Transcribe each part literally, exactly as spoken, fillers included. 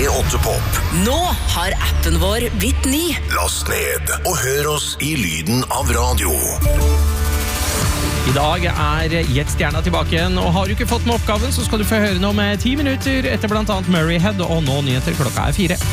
P åtte Pop. Nå har appen vår blitt ny. Last ned og hør oss i lyden av radio. I dag er Gjett Stjerna tilbake igjen, og har du ikke fått med oppgaven, så skal du få høre noe med ti minutter etter blant annet Murray Head, og nå nyheter klokka er fire.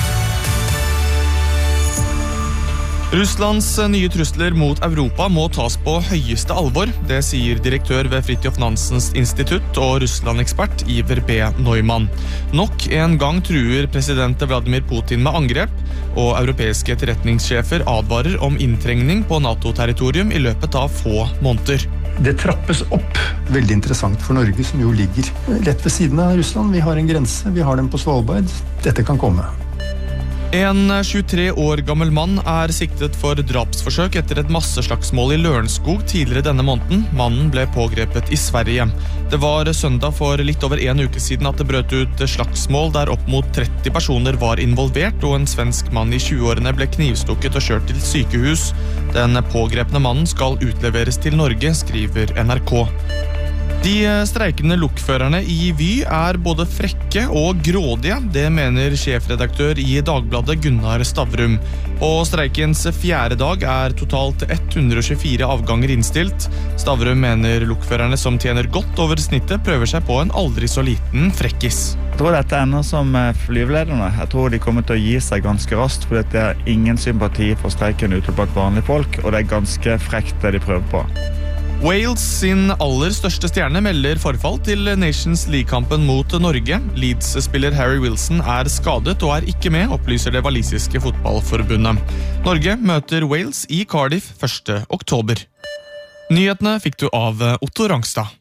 Russlands nye trusler mot Europa må tas på høyeste alvor. Det sier direktør ved Fridtjof Nansens institutt og Russland-ekspert Iver B. Neumann. Nok en gang truer president Vladimir Putin med angrep, og europeiske etterretningssjefer advarer om inntrengning på NATO-territorium i løpet av få måneder. Det trappes opp. Veldig interessant for Norge, som jo ligger rett ved siden av Russland. Vi har en grense, vi har den på Svalbard. Dette kan komme. En tjuetre år gammel mann er siktet for drapsforsøk etter et masseslagsmål i Lørenskog tidligere denne måneden. Mannen ble pågrepet i Sverige. Det var søndag for litt over en uke siden at det brøt ut slagsmål der opp mot tretti personer var involvert, og en svensk mann i tjueårene ble knivstukket og kjørt til sykehus. Den pågrepne mannen skal utleveres til Norge, skriver N R K. De streikende lokførerne i Vy er både frekke og grådige, det mener sjefredaktør i Dagbladet Gunnar Stavrum. På streikens fjerde dag er totalt ett hundre og tjuefire avganger innstilt. Stavrum mener lokførerne som tjener godt over snittet prøver seg på en aldri så liten frekkis. Jeg tror dette ender som flyvelederne. Jeg tror de kommer til å gi seg ganske raskt, for det er ingen sympati for streiken ute blant vanlige folk, og det er ganske frekt det de prøver på. Wales sin aller største stjerne melder forfall til Nations League-kampen mot Norge. Leeds-spiller Harry Wilson er skadet og er ikke med, opplyser det walisiske fotballforbundet. Norge møter Wales i Cardiff første oktober. Nyhetene fikk du av Otto Rangstad.